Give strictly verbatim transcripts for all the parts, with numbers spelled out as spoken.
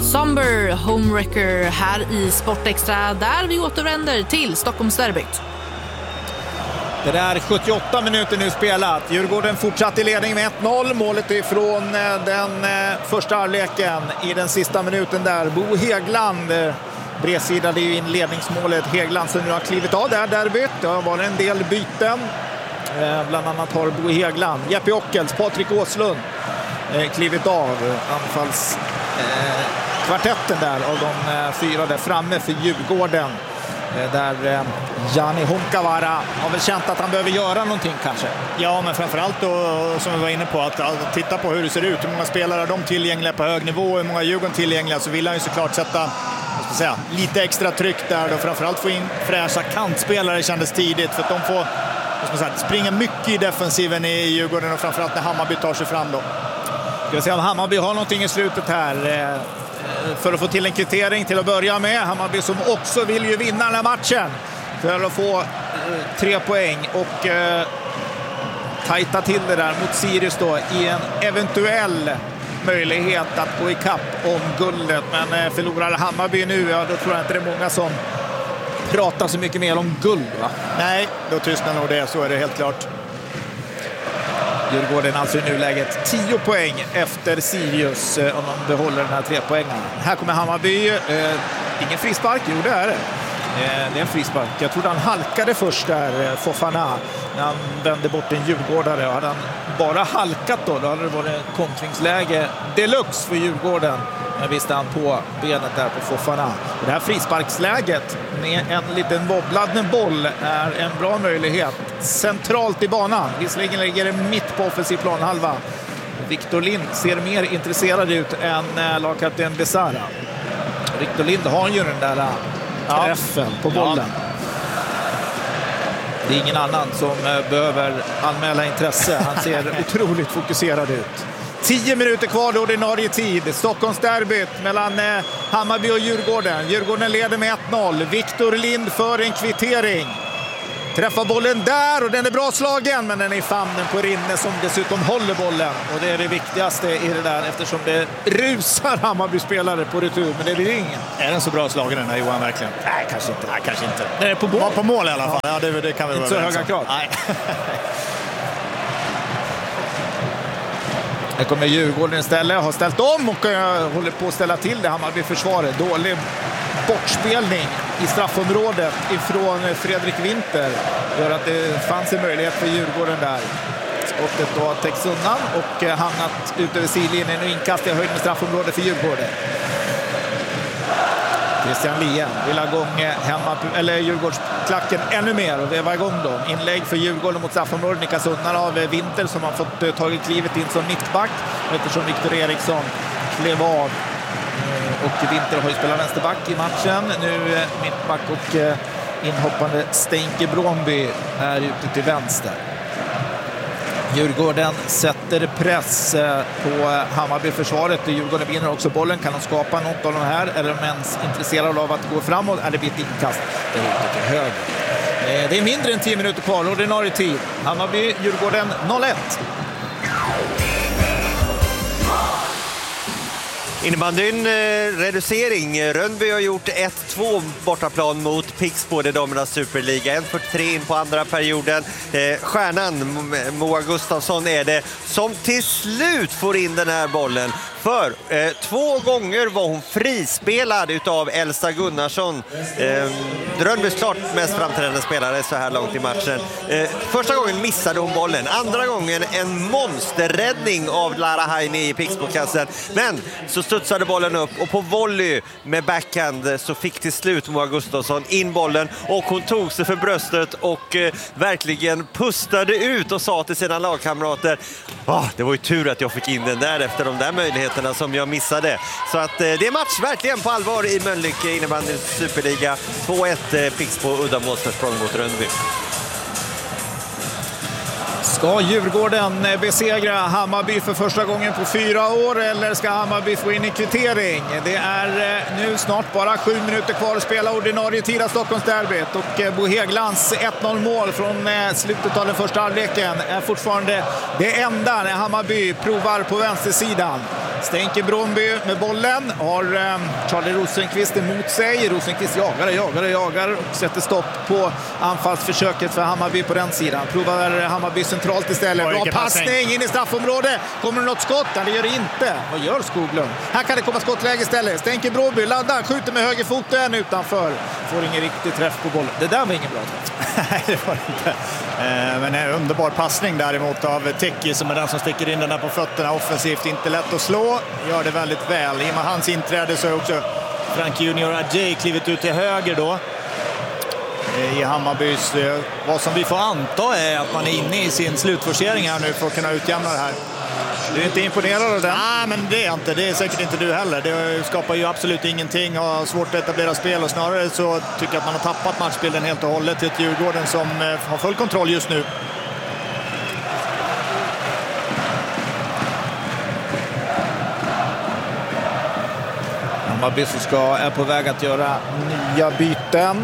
Somber Homewrecker här i Sportextra, där vi återvänder till Stockholmsderbyt. Det där sjuttioåtta minuter nu spelat. Djurgården fortsatt i ledning med ett noll. Målet ifrån den första halvleken i den sista minuten där. Bo Häggland bredsidade ju in ledningsmålet. Häggland som nu har klivit av där derbyt. Det har varit en del byten. Bland annat har Bo Häggland, Jeppe Ockels, Patrik Åslund klivit av. Anfalls eh, kvartetten där av de eh, fyra där framme för Djurgården. Eh, där eh, Jani Honkavara har väl känt att han behöver göra någonting kanske. Ja, men framförallt då, som vi var inne på, att, att titta på hur det ser ut. Hur många spelare är de tillgängliga på hög nivå, hur många Djurgården tillgängliga, så vill han ju såklart sätta, vad ska jag säga, lite extra tryck där då. Framförallt få in fräscha kantspelare kändes tidigt, för att de får säga, springa mycket i defensiven i Djurgården, och framförallt när Hammarby tar sig fram då. Ska vi se om Hammarby har någonting i slutet här för att få till en kvittering till att börja med. Hammarby som också vill ju vinna den här matchen för att få tre poäng och eh, tajta till det där mot Sirius då i en eventuell möjlighet att gå i kapp om guldet. Men eh, förlorar Hammarby nu, ja, då tror jag inte det är många som pratar så mycket mer om guld, va? Nej, då tystnar nog det, så är det helt klart. Djurgården alltså i nuläget tio poäng efter Sirius eh, om de behåller den här tre poängen. Här kommer Hammarby. Eh, ingen frispark, jo det är det. Eh, det är en frispark. Jag trodde han halkade först där, eh, Fofana, när han vände bort en djurgårdare. Och hade han bara halkat då, då hade det varit kontringsläge deluxe för Djurgården. Men visste han på benet där på Fofana. Och det här frisparksläget med en liten wobblad boll är en bra möjlighet. Centralt i banan. Visserligen ligger det mitt på offensiv planhalva. Victor Lind ser mer intresserad ut än lagkapten Besara. Victor Lind har ju den där träffen på bollen. Ja. Det är ingen annan som behöver anmäla intresse. Han ser otroligt fokuserad ut. Tio minuter kvar då, ordinarie tid. Stockholmsderbyt mellan eh, Hammarby och Djurgården. Djurgården leder med ett noll. Victor Lind för en kvittering. Träffar bollen där och den är bra slagen, men den är i famnen på Rinne som dessutom håller bollen. Och det är det viktigaste i det där, eftersom det rusar Hammarby-spelare på retur, men det blir ingen. Är den så bra slagen den här, Johan, verkligen? Nej, kanske inte. Nej, kanske inte. Den är på mål. Ja, på mål i alla fall. Ja, det, det kan vi inte så höga krav. Nej. Här kommer Djurgården istället, har ställt om och uh, håller på att ställa till det. Hammarby försvaret. Dålig bortspelning i straffområdet ifrån Fredrik Winter gör att det fanns en möjlighet för Djurgården där. Skottet då har täckts undan och uh, hamnat ut över sidlinjen och inkast i höjd med straffområdet för Djurgården. Christian Lien vill ha igång hemma, eller Djurgårdsklacken ännu mer och veva igång dem. Inlägg för Djurgården mot straffområdet. Nickas undan av Winter som har fått uh, tagit klivet in som mittback eftersom Victor Eriksson klev av. Uh, och Winter har ju spelat vänsterback i matchen. Nu uh, mittback och uh, inhoppande Stenke Bromby är ute till vänster. Djurgården sätter press på Hammarby-försvaret. Djurgården vinner också bollen. Kan de skapa något av de här? Är de ens intresserade av att gå framåt? Är det blir ett inkast? Det är ute till höger. Det är mindre än tio minuter kvar. Ordinarie tid. Hammarby, Djurgården noll ett. Innebandyn eh, reducering. Rönnby har gjort ett två bortaplan mot Pixbo, det damernas superliga. en fyrtiotre in på andra perioden. Eh, stjärnan Moa Gustafsson är det som till slut får in den här bollen. För eh, två gånger var hon frispelad utav Elsa Gunnarsson. Eh, Rönnbys klart mest framträdande spelare så här långt i matchen. Eh, första gången missade hon bollen. Andra gången en monsterräddning av Lara Heine i Pixbo-kassen. Men så studsade bollen upp och på volley med backhand så fick till slut Moa Gustafsson in bollen och hon tog sig för bröstet och eh, verkligen pustade ut och sa till sina lagkamrater: ah, det var ju tur att jag fick in den där efter de där möjligheterna som jag missade. Så att eh, det är match verkligen på allvar i Mölnlycke innebandyns superliga. två ett eh, Pixbo uddamålsförsprång mot Rönnby. Ska Djurgården besegra Hammarby för första gången på fyra år eller ska Hammarby få in en kvittering? Det är nu snart bara sju minuter kvar att spela ordinarie tid av Stockholmsderbyt och Bo Hägglands ett noll mål från slutet av den första halvleken är fortfarande det enda när Hammarby provar på vänstersidan. Stänker Bromby med bollen. Har eh, Charlie Rosenqvist emot sig. Rosenqvist jagar, jagar, jagar och sätter stopp på anfallsförsöket för Hammarby på den sidan. Provar Hammarby centralt istället. Bra passning in i straffområdet. Kommer det något skott? Nej, det gör det inte. Vad gör Skoglund? Här kan det komma skottläge istället. Stänker Bromby, laddar, skjuter med högerfoten utanför. Får ingen riktig träff på bollen. Det där var ingen bra träff. Nej, det var inte. Eh, men en underbar passning däremot av Teki som är den som sticker in den där på fötterna offensivt. Inte lätt att slå. Gör det väldigt väl. I och med hans inträde så är också Frank Junior Adjei klivit ut till höger då. I Hammarbys. Vad som vi får anta är att man är inne i sin slutforcering här nu för att kunna utjämna det här. Du är inte imponerad av det? Nej, men det är inte. Det är säkert inte du heller. Det skapar ju absolut ingenting och har svårt att etablera spel. Och snarare så tycker jag att man har tappat matchbilden helt och hållet till ett Djurgården som har full kontroll just nu. Hammarby som ska, är på väg att göra nya byten.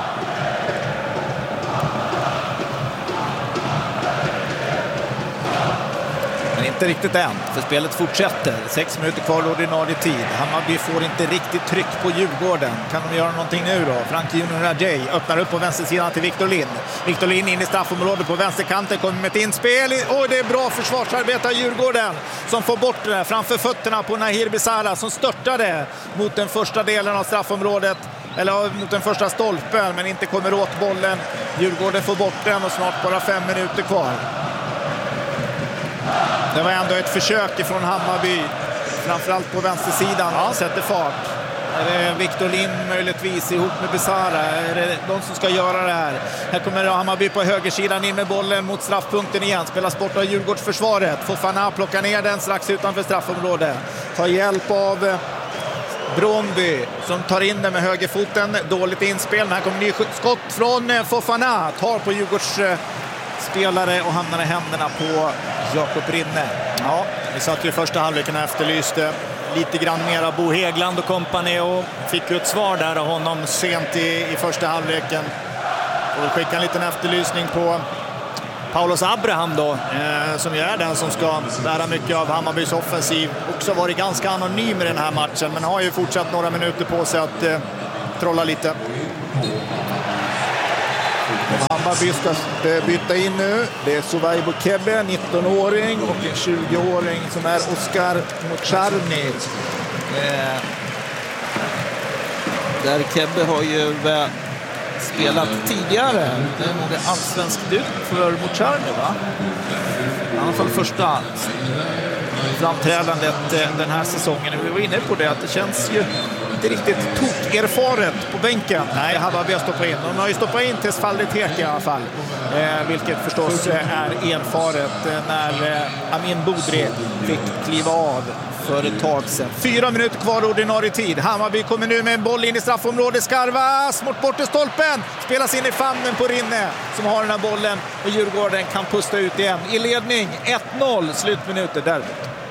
Men inte riktigt än, för spelet fortsätter. Sex minuter kvar ordinarie tid. Hammarby får inte riktigt tryck på Djurgården. Kan de göra någonting nu då? Frank Junior Adjei öppnar upp på vänstersidan till Victor Lind. Victor Lind in i straffområdet på vänsterkanten. Kommer med ett inspel. Oj, det är bra försvarsarbete av Djurgården som får bort det framför fötterna på Nahir Besara som störtade mot den första delen av straffområdet. Eller mot den första stolpen, men inte kommer åt bollen. Djurgården får bort den och snart bara fem minuter kvar. Det var ändå ett försök från Hammarby, framförallt på vänstersidan. Han sätter fart. Är det Victor Lind möjligtvis ihop med Besara? Är det de som ska göra det här? Här kommer Hammarby på högersidan in med bollen mot straffpunkten igen. Spelas bort av Djurgårdsförsvaret. Fofana plockar ner den strax utanför straffområdet. Tar hjälp av Bromby som tar in den med högerfoten. Dåligt inspel. Men här kommer ny skott från Fofana. Tar på Djurgårds spelare och hamnar i händerna på Jakob Rinne. Ja, vi satt ju i första halvleken och efterlyste lite grann mera Bo Hägglund och kompani och fick ju ett svar där av honom sent i, i första halvleken. Och vi skickar en liten efterlysning på Paulus Abraham då, eh, som ju är den som ska bära mycket av Hammarbys offensiv. Också varit ganska anonym i den här matchen, men har ju fortsatt några minuter på sig att eh, trolla lite. Hammarby ska byta in nu. Det är Suvaibu Kebbe, nitton-åring, och en tjugo-åring som är Oskar Mocharny. Eh, där Kebbe har ju eh, spelat tidigare. Det är nog allsvensk debut för Mocharny, va? I alla fall första framträdandet den här säsongen. Vi var inne på det, att det känns ju inte riktigt tok-erfaret på bänken. Nej, det hade vi att stoppa in. De har ju stoppat in Tesfalde Teke i alla fall. Eh, vilket förstås är erfaret när eh, Amin Boudry fick kliva av för ett tag sedan. Fyra minuter kvar ordinarie tid. Hammarby kommer nu med en boll in i straffområdet. Skarvas mot bort till stolpen. Spelas in i famnen på Rinne som har den här bollen. Och Djurgården kan pusta ut igen. I ledning ett noll. Slutminuter där.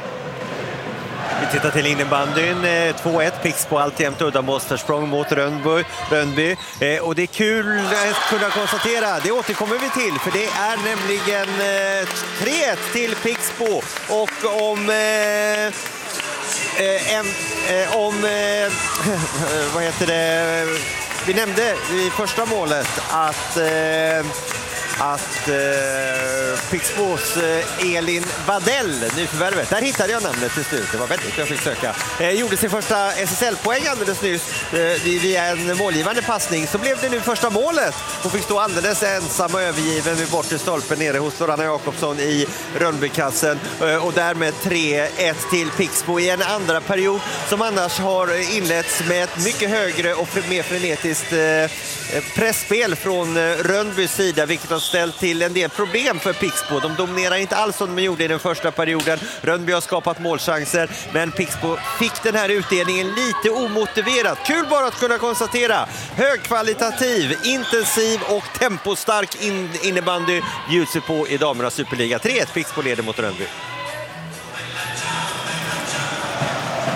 Vi tittar till innebandyn, två ett, Pixbo alltjämt uddamålsförsprång mot Rönnby. Rönnby. Eh, och det är kul att kunna konstatera, det återkommer vi till, för det är nämligen eh, tre ett till Pixbo. Och om... Eh, eh, en, eh, om eh, vad heter det? Vi nämnde i första målet att... Eh, att eh, Pixbos eh, Elin Vadell, nyförvärvet, där hittade jag namnet till slut, det var väldigt jag fick söka, eh, gjorde sin första S S L-poäng alldeles nyss eh, via en målgivande passning. Så blev det nu första målet och fick stå alldeles ensam och övergiven vid bortre stolpen nere hos Loranna Jakobsson i Rönnbykassen, eh, och därmed tre ett till Pixbo i en andra period som annars har inletts med ett mycket högre och mer frenetiskt eh, pressspel från eh, Rönnbys sida, vilket har ställt till en del problem för Pixbo. De dominerar inte alls som de gjorde i den första perioden. Rönnby har skapat målchanser, men Pixbo fick den här utdelningen lite omotiverat. Kul bara att kunna konstatera. Högkvalitativ, intensiv och tempostark in innebandy bjuds på i damernas superliga. tre ett Pixbo leder mot Rönnby.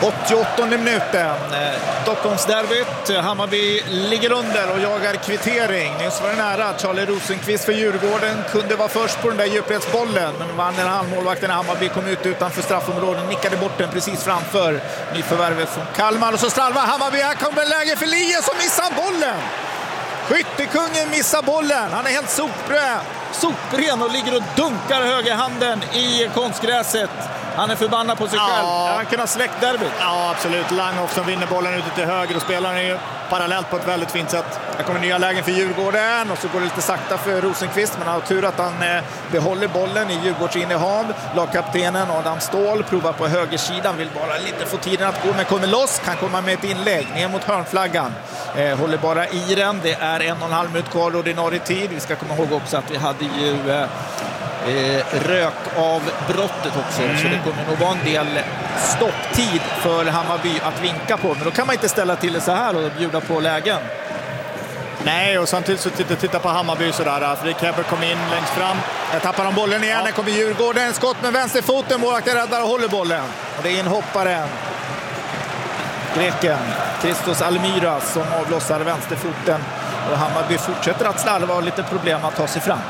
åttioåttonde minuten. Stockholmsderbyt. Hammarby ligger under och jagar kvittering. Nyss var det nära. Charlie Rosenqvist för Djurgården kunde vara först på den där djupledsbollen. Men vann den halvmålvakten. Hammarby kom ut utanför straffområden. Nickade bort den precis framför nyförvärvet från Kalmar. Och så slarvar Hammarby. Här kommer läge för Lie som missar bollen. Skyttekungen missar bollen. Han är helt sopren, sopren och ligger och dunkar högerhanden i konstgräset. Han är förbannad på sig ja. själv. Han kan ha släckt derbyt. Ja, absolut. Langhoff som vinner bollen ute till höger och spelar är ju parallellt på ett väldigt fint sätt. Här kommer nya lägen för Djurgården och så går det lite sakta för Rosenqvist, men han har tur att han eh, behåller bollen i Djurgårds innehav. Lagkaptenen Adam Ståhl provar på högersidan, vill bara lite få tiden att gå, men kommer loss, kan komma med ett inlägg ner mot hörnflaggan. Eh, håller bara i den, det är en och en halv minut kvar ordinarie tid. Vi ska komma ihåg också att vi hade ju eh, Eh, rök av brottet också, mm. så det kommer nog vara en del stopptid för Hammarby att vinka på, men då kan man inte ställa till det så här och bjuda på lägen. Nej, och samtidigt så titta, titta på Hammarby sådär. Fredrik Hebber kom in längst fram. Här tappar de bollen igen, ja. Kommer Djurgården, skott med vänsterfoten, målvakten räddar och håller bollen. Och det är inhopparen, greken Christos Almiras, som avlossar vänsterfoten. Och Hammarby fortsätter att slarva och lite problem att ta sig fram.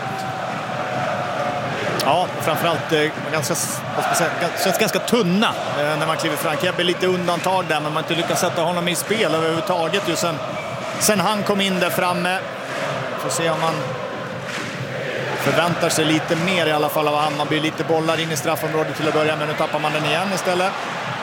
Ja, framförallt eh, ganska, vad ska jag säga, känns ganska tunna eh, när man kliver fram. Kebbe lite undantag där, men man inte lyckas sätta honom i spel överhuvudtaget ju sen, sen han kom in där framme. Får se om man förväntar sig lite mer i alla fall av Hammarby. Lite bollar in i straffområdet till att börja, men nu tappar man den igen istället.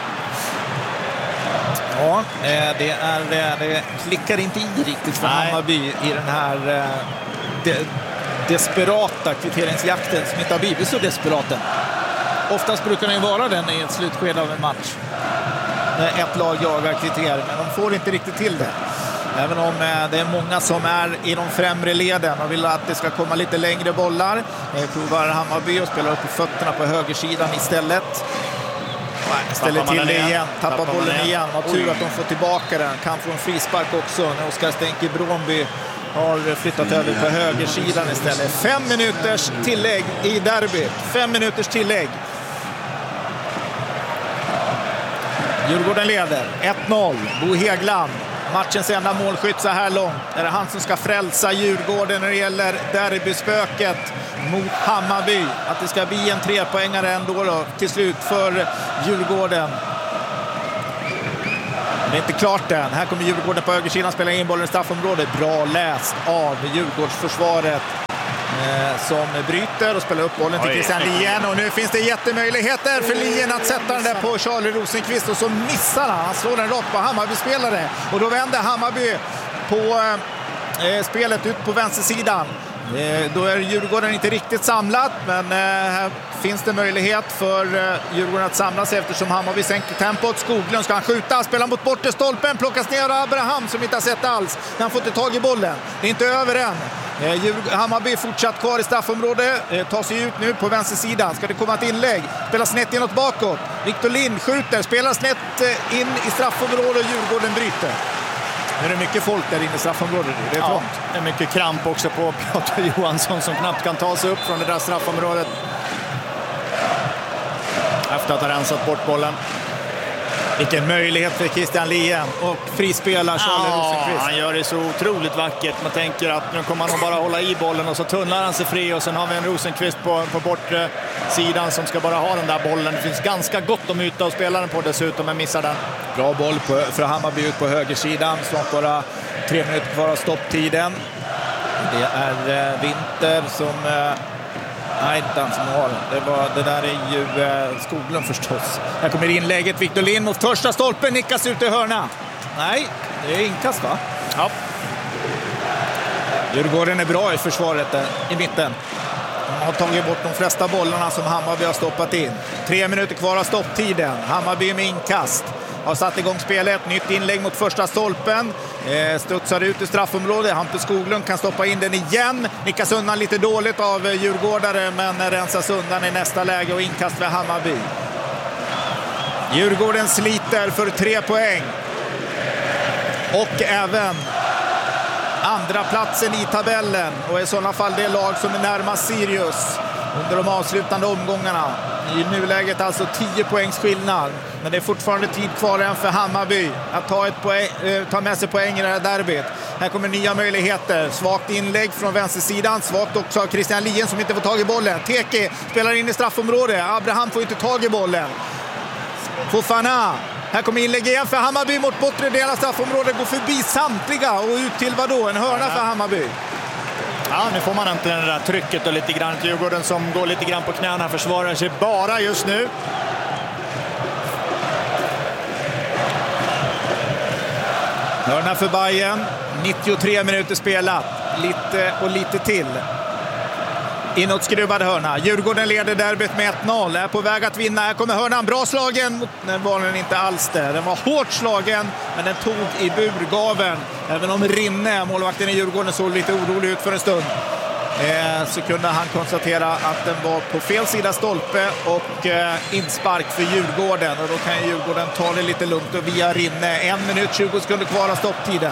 Ja, det, är, det klickar inte i riktigt för Nej. Hammarby i den här de, desperata kvitteringsjakten som inte har blivit så desperata. Oftast brukar den ju vara den i ett slutskede av en match. Ett lag jagar kvittering, men de får inte riktigt till det. Även om det är många som är i de främre leden och vill att det ska komma lite längre bollar. Provar Hammarby och spelar upp på fötterna på högersidan istället. Ställer till det igen, igen. tappar, tappar bollen igen. igen. Har tur att de får tillbaka den. Kan få en frispark också när Oskar Stenke Bromby har flyttat över på högersidan istället. Fem minuters tillägg i derby. Fem minuters tillägg. Djurgården leder ett noll. Bo Häggland, matchens enda målskytt så här långt. Är det han som ska frälsa Djurgården när det gäller derbyspöket mot Hammarby? Att det ska bli en trepoängare ändå då, till slut för Djurgården. Det är inte klart än. Här kommer Djurgården på högersidan, spelar in bollen i straffområdet. Bra läst av Djurgårdsförsvaret eh, som bryter och spelar upp bollen till Christian Lien. Och nu finns det jättemöjligheter för Lien att sätta den där på Charlie Rosenqvist, och så missar han. Han slår den rakt på Hammarby-spelare. Och då vänder Hammarby på eh, spelet ut på vänstersidan. Eh, då är Djurgården inte riktigt samlat, men eh, här finns det möjlighet för eh, Djurgården att samla sig eftersom Hammarby sänker tempot. Skoglund ska han skjuta, spelar mot bortre stolpen, plockas ner av Abraham som inte har sett alls. Han får inte tag i bollen. Det är inte över än. Eh, Djur- Hammarby fortsatt kvar i straffområdet, eh, tar sig ut nu på vänstersidan. Ska det komma ett inlägg? Spelar snett inåt bakåt. Victor Lind skjuter, spelar snett eh, in i straffområdet och Djurgården bryter. Nu är det mycket folk där inne i straffområdet. Det är trångt. Ja, det är mycket kramp också på Piotr Johansson som knappt kan ta sig upp från det där straffområdet. Efter att ha rensat bort bollen. Vilken möjlighet för Christian Lien och frispelar Charlie ja, Rosenqvist. Han gör det så otroligt vackert. Man tänker att nu kommer han nog bara hålla i bollen och så tunnlar han sig fri, och sen har vi en Rosenqvist på, på bortre sidan som ska bara ha den där bollen. Det finns ganska gott om yta att spela den på dessutom, men missar den. Bra boll på, för Hammarby ut på högersidan. Snart bara tre minuter kvar av stopptiden. Det är eh, Winter som... Eh, nej, inte han som har det. Var, det där är ju eh, Skoglund förstås. Här kommer inlägget. Victor Lind mot första stolpen. Nickas ut i hörna. Nej, det är inkast va? Ja. Djurgården är bra i försvaret där, i mitten. De har tagit bort de flesta bollarna som Hammarby har stoppat in. Tre minuter kvar av stopptiden. Hammarby med inkast. Har satt igång spelet. Nytt inlägg mot första stolpen. Eh, studsar ut i straffområdet. Hampus Skoglund kan stoppa in den igen. Nickas undan lite dåligt av eh, Djurgårdare, men rensas undan i nästa läge och inkast för Hammarby. Djurgården sliter för tre poäng. Och även andra platsen i tabellen. Och i sådana fall det lag som är närmast Sirius. under de avslutande omgångarna. I nuläget alltså tio poängs skillnad. Men det är fortfarande tid kvar än för Hammarby att ta, ett poäng, eh, ta med sig poäng i det här derbyt. Här kommer nya möjligheter. Svagt inlägg från vänstersidan. Svagt också av Christian Lien som inte får tag i bollen. Teke spelar in i straffområdet. Abraham får inte tag i bollen. Fofana. Här kommer inlägg igen för Hammarby mot bortre delen av straffområdet. Går förbi samtliga och ut till vadå? En hörna för Hammarby. Ja, nu får man inte det där trycket och lite grann till Djurgården som går lite grann på knäna, försvarar sig bara just nu. Hörna för Bayern, nittiotre minuter spelat, lite och lite till. Inåtskruvad hörna. Djurgården leder derbyt med ett noll. Är på väg att vinna. Här kommer hörnan. Bra slagen. Den var den inte alls där. Den var hårt slagen, men den tog i burgaven. Även om Rinne, målvakten i Djurgården, såg lite orolig ut för en stund. Eh, så kunde han konstatera att den var på fel sida stolpe och eh, inspark för Djurgården. Och då kan Djurgården ta det lite lugnt och via Rinne. En minut tjugo sekunder kvar av stopptiden.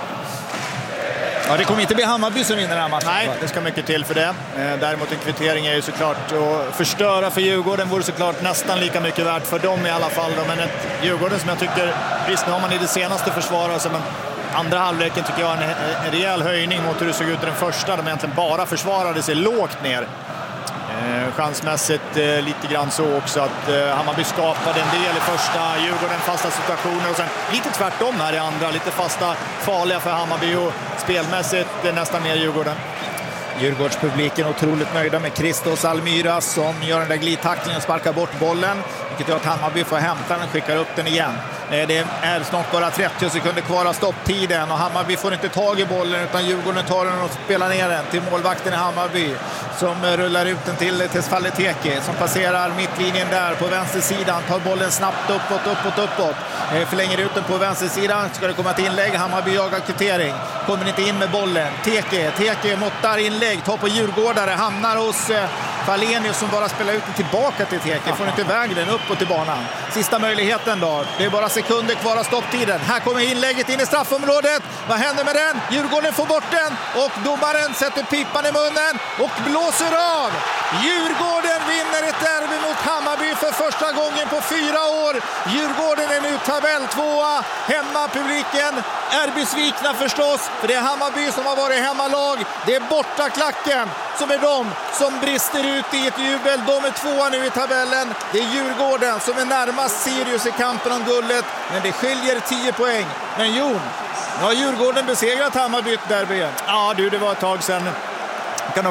Ja, det kommer inte bli Hammarby som vinner den här matchen. Nej, det ska mycket till för det. Däremot en kvittering är ju såklart att förstöra för Djurgården vore såklart nästan lika mycket värt för dem i alla fall. Men ett Djurgården som jag tycker, visst nu har man i det senaste försvarat sig, men andra halvleken tycker jag är en, en rejäl höjning mot hur det såg ut i den första. De egentligen bara försvarade sig lågt ner. Eh, chansmässigt eh, lite grann så också att eh, Hammarby skapade en del i första, Djurgården fasta situationer och sen lite tvärtom här i andra, lite fasta farliga för Hammarby och spelmässigt eh, nästan mer Djurgården. Djurgårdspubliken otroligt nöjda med Christos Almyra som gör den där glidtacklingen och sparkar bort bollen, vilket gör att Hammarby får hämta den och skickar upp den igen. Det är snart bara trettio sekunder kvar av stopptiden och Hammarby får inte tag i bollen utan Djurgården tar den och spelar ner den till målvakten i Hammarby som rullar ut den till Tesfaye Teke som passerar mittlinjen där på vänstersidan, tar bollen snabbt uppåt, uppåt, uppåt. Förlänger ut den på vänstersidan, ska det komma ett inlägg, Hammarby jagar kvittering, kommer inte in med bollen. Teke, Teke måttar inlägg, tar på Djurgårdare, hamnar hos Falenius som bara spelar ut den tillbaka till Teke, får inte iväg den uppåt i banan. Sista möjligheten då, det är bara sekunder kvar av stopptiden. Här kommer inlägget in i straffområdet. Vad händer med den? Djurgården får bort den och domaren sätter pipan i munnen och blåser av. Djurgården vinner ett derby mot Hammarby för första gången på fyra år. Djurgården är nu tabelltvåa. Hemmapubliken är besvikna förstås, för det är Hammarby som har varit hemmalag. Det är bortaklacken som är de som brister ut i ett jubel. De är tvåa nu i tabellen. Det är Djurgården som är närmast Sirius i kampen om guldet, men det skiljer tio poäng. Men Jon, nu har Djurgården besegrat Hammarby ett derby. Ja du, det var ett tag sedan.